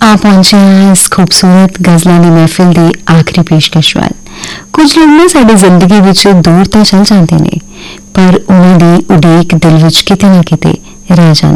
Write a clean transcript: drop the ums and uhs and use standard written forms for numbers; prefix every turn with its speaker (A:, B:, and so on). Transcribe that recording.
A: ਆ ਪਹੁੰਚੇ ਹਾਂ ਇਸ ਖੂਬਸੂਰਤ ਗਜ਼ਲਾਂ ਦੀ ਮਹਿਫਿਲ ਦੀ ਆਖਰੀ ਪੇਸ਼ਕਸ਼ ਵੱਲ। ਕੁਝ ਲੋਕ ਨਾ ਸਾਡੀ ਜ਼ਿੰਦਗੀ ਵਿੱਚ ਦੂਰ ਤਾਂ ਚਲ ਜਾਂਦੇ ਨੇ, ਪਰ ਉਹਨਾਂ ਦੀ ਉਡੀਕ ਦਿਲ ਵਿੱਚ ਕਿਤੇ ਨਾ ਕਿਤੇ ਰਹਿ ਜਾਂਦੀ